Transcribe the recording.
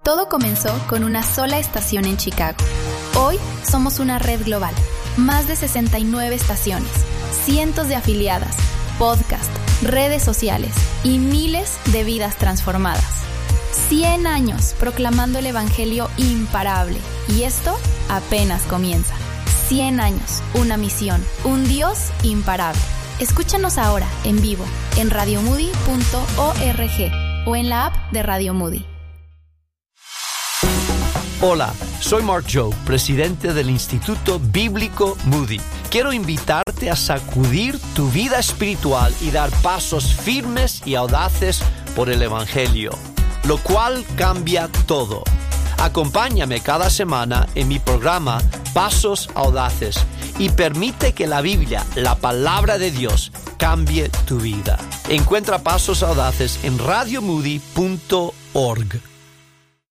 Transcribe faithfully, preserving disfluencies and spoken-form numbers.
Todo comenzó con una sola estación en Chicago. Hoy somos una red global, más de sesenta y nueve estaciones, cientos de afiliadas, podcasts, redes sociales y miles de vidas transformadas. cien años proclamando el evangelio imparable, y esto apenas comienza. cien años, una misión, un Dios imparable. Escúchanos ahora en vivo en radio moody punto org o en la app de Radio Moody. Hola, soy Mark Jobe, presidente del Instituto Bíblico Moody. Quiero invitarte a sacudir tu vida espiritual y dar pasos firmes y audaces por el Evangelio, lo cual cambia todo. Acompáñame cada semana en mi programa Pasos Audaces y permite que la Biblia, la palabra de Dios, cambie tu vida. Encuentra Pasos Audaces en radio moody punto org.